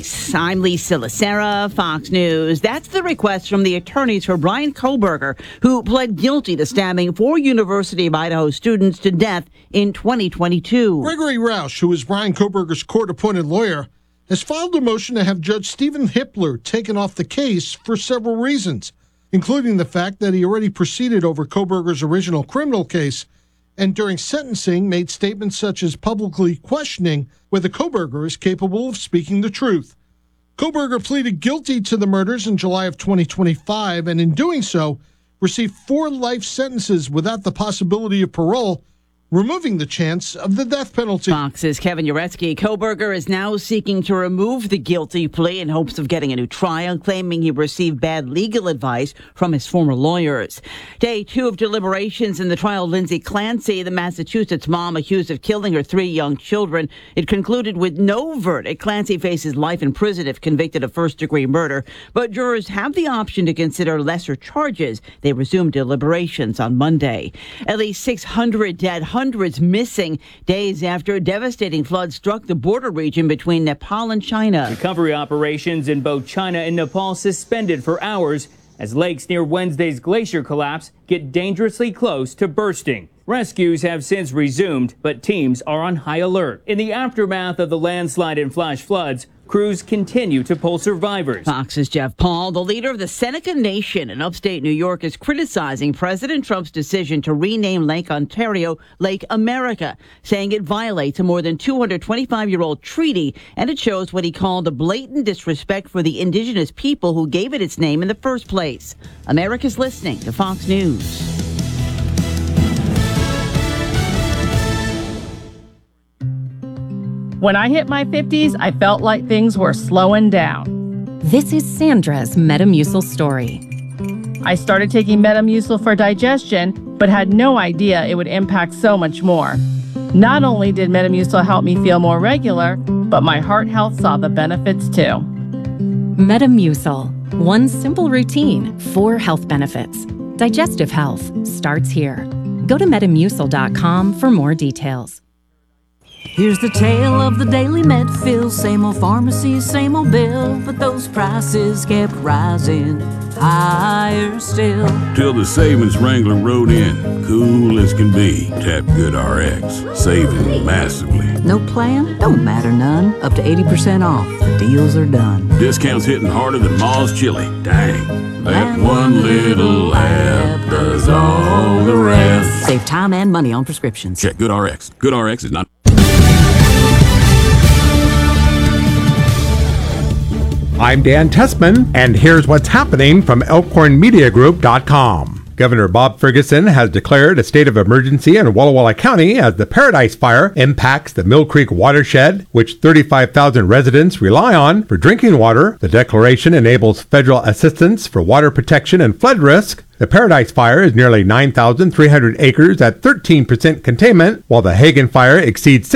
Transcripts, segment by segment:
case. I'm Lisa Lacera, Fox News. That's the request from the attorneys for Bryan Kohberger, who pled guilty to stabbing 4 University of Idaho students to death in 2022. Gregory Roush, who is Bryan Kohberger's court-appointed lawyer, has filed a motion to have Judge Stephen Hippler taken off the case for several reasons, including the fact that he already proceeded over Kohberger's original criminal case and during sentencing made statements such as publicly questioning whether Kohberger is capable of speaking the truth. Kohberger pleaded guilty to the murders in July of 2025 and in doing so received 4 life sentences without the possibility of parole, removing the chance of the death penalty. Fox's Kevin Uretsky. Kohberger is now seeking to remove the guilty plea in hopes of getting a new trial, claiming he received bad legal advice from his former lawyers. Day 2 of deliberations in the trial of Lindsay Clancy, the Massachusetts mom accused of killing her 3 young children. It concluded with no verdict. Clancy faces life in prison if convicted of first-degree murder, but jurors have the option to consider lesser charges. They resumed deliberations on Monday. At least 600 dead, hundreds missing days after a devastating flood struck the border region between Nepal and China. Recovery operations in both China and Nepal suspended for hours as lakes near Wednesday's glacier collapse get dangerously close to bursting. Rescues have since resumed, but teams are on high alert. In the aftermath of the landslide and flash floods, crews continue to pull survivors. Fox's Jeff Paul, the leader of the Seneca Nation in upstate New York, is criticizing President Trump's decision to rename Lake Ontario Lake America, saying it violates a more than 225-year-old treaty, and it shows what he called a blatant disrespect for the indigenous people who gave it its name in the first place. America's listening to Fox News. When I hit my 50s, I felt like things were slowing down. This is Sandra's Metamucil story. I started taking Metamucil for digestion, but had no idea it would impact so much more. Not only did Metamucil help me feel more regular, but my heart health saw the benefits too. Metamucil. One simple routine, 4 health benefits. Digestive health starts here. Go to Metamucil.com for more details. Here's the tale of the daily med fill. Same old pharmacy, same old bill, but those prices kept rising higher still. Till the savings Wrangler rode in, cool as can be. Tap GoodRx, saving massively. No plan? Don't matter none. Up to 80% off. The deals are done. Discounts hitting harder than Ma's chili. Dang. That one little app does all the rest. Save time and money on prescriptions. Check GoodRx. GoodRx is not... I'm Dan Tessman, and here's what's happening from ElkhornMediaGroup.com. Governor Bob Ferguson has declared a state of emergency in Walla Walla County as the Paradise Fire impacts the Mill Creek watershed, which 35,000 residents rely on for drinking water. The declaration enables federal assistance for water protection and flood risk. The Paradise Fire is nearly 9,300 acres at 13% containment, while the Hagen Fire exceeds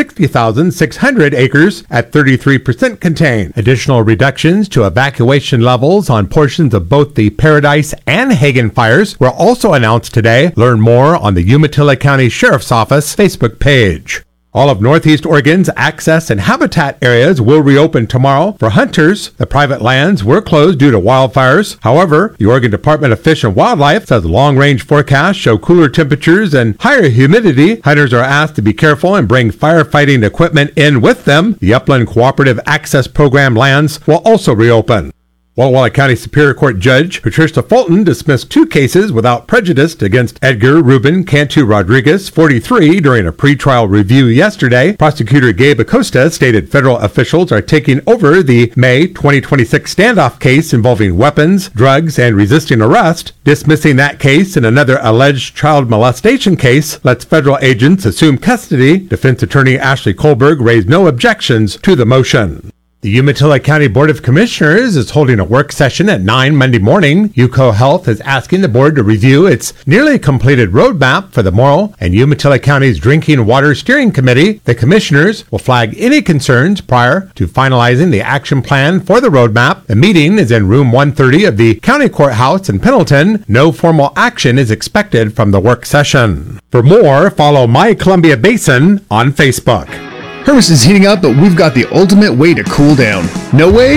60,600 acres at 33% contained. Additional reductions to evacuation levels on portions of both the Paradise and Hagen fires were also announced today. Learn more on the Umatilla County Sheriff's Office Facebook page. All of Northeast Oregon's access and habitat areas will reopen tomorrow for hunters. The private lands were closed due to wildfires. However, the Oregon Department of Fish and Wildlife says long-range forecasts show cooler temperatures and higher humidity. Hunters are asked to be careful and bring firefighting equipment in with them. The Upland Cooperative Access Program lands will also reopen. Walla Walla County Superior Court Judge Patricia Fulton dismissed 2 cases without prejudice against Edgar Ruben Cantu Rodriguez, 43, during a pretrial review yesterday. Prosecutor Gabe Acosta stated federal officials are taking over the May 2026 standoff case involving weapons, drugs, and resisting arrest. Dismissing that case and another alleged child molestation case lets federal agents assume custody. Defense attorney Ashley Kohlberg raised no objections to the motion. The Umatilla County Board of Commissioners is holding a work session at 9 Monday morning. UCO Health is asking the board to review its nearly completed roadmap for the Morrill and Umatilla County's Drinking Water Steering Committee. The commissioners will flag any concerns prior to finalizing the action plan for the roadmap. The meeting is in room 130 of the County Courthouse in Pendleton. No formal action is expected from the work session. For more, follow My Columbia Basin on Facebook. Hermes is heating up, but we've got the ultimate way to cool down. No way?